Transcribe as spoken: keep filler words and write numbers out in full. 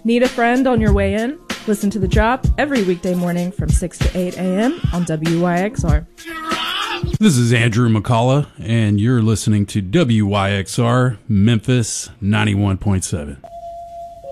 Need a friend on your way in? Listen to The Drop every weekday morning from six to eight a.m. on W Y X R. This is Andrew McCullough, and you're listening to W Y X R Memphis ninety-one point seven.